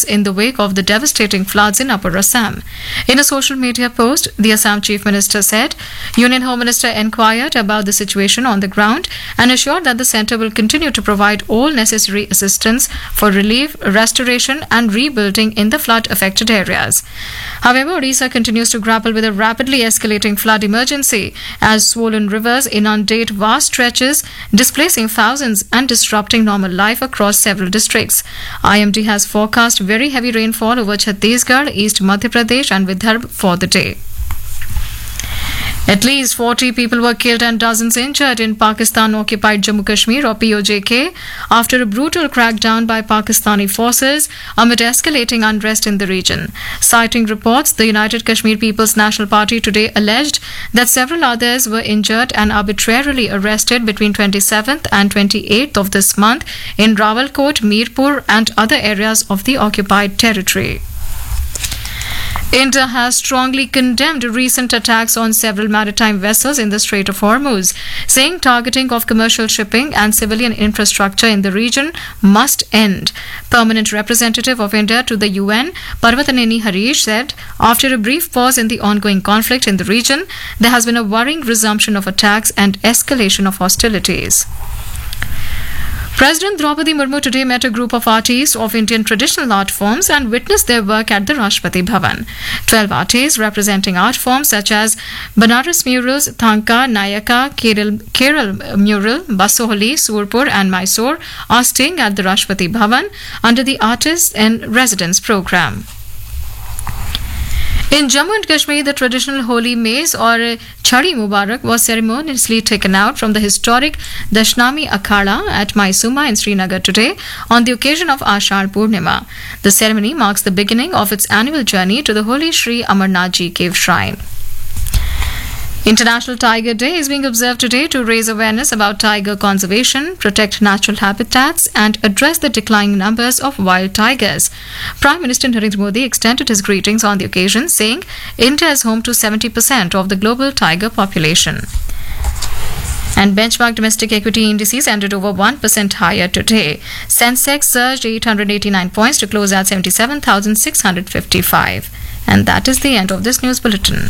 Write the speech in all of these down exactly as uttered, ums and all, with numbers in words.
deaths in the wake of the devastating floods in Upper Assam. In a social media post, the Assam Chief Minister said Union Home Minister inquired about the situation on the ground and assured that the centre will continue to provide all necessary assistance for relief, restoration and rebuilding in the flood-affected areas. However, Odisha continues to grapple with a rapidly escalating flood emergency as swollen rivers inundate vast stretches, displacing thousands and disrupting normal life across several districts. I M D has forecast very heavy rainfall over Chhattisgarh, East Madhya Pradesh and Vidarbha for the day. At least forty people were killed and dozens injured in Pakistan-occupied Jammu Kashmir or P O J K after a brutal crackdown by Pakistani forces amid escalating unrest in the region. Citing reports, the United Kashmir People's National Party today alleged that several others were injured and arbitrarily arrested between twenty-seventh and twenty-eighth of this month in Rawalkot, Mirpur and other areas of the occupied territory. India has strongly condemned recent attacks on several maritime vessels in the Strait of Hormuz, saying targeting of commercial shipping and civilian infrastructure in the region must end. Permanent representative of India to the U N, Parvataneni Harish, said after a brief pause in the ongoing conflict in the region, there has been a worrying resumption of attacks and escalation of hostilities. President Draupadi Murmu today met a group of artists of Indian traditional art forms and witnessed their work at the Rashtrapati Bhavan. Twelve artists representing art forms such as Banaras murals, Thanka, Nayaka, Kerala, Kerala mural, Basohli, Surpur and Mysore are staying at the Rashtrapati Bhavan under the Artists in Residence program. In Jammu and Kashmir, the traditional holy mace or Chhadi Mubarak was ceremoniously taken out from the historic Dashnami Akhada at Maisuma in Srinagar today on the occasion of Ashar Purnima. The ceremony marks the beginning of its annual journey to the holy Sri Amarnath Ji Cave Shrine. International Tiger Day is being observed today to raise awareness about tiger conservation, protect natural habitats and address the declining numbers of wild tigers. Prime Minister Narendra Modi extended his greetings on the occasion, saying India is home to seventy percent of the global tiger population. And benchmark domestic equity indices ended over one percent higher today. Sensex surged eight hundred eighty-nine points to close at seventy-seven thousand six hundred fifty-five. And that is the end of this news bulletin.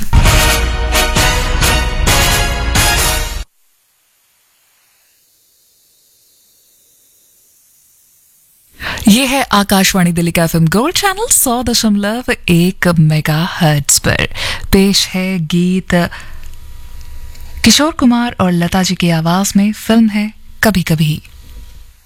ये है आकाशवाणी दिल्ली का FM gold channel सौ दशमलव एक mega hertz पर पेश है गीत किशोर कुमार और लता जी की आवाज में। फिल्म है कभी कभी।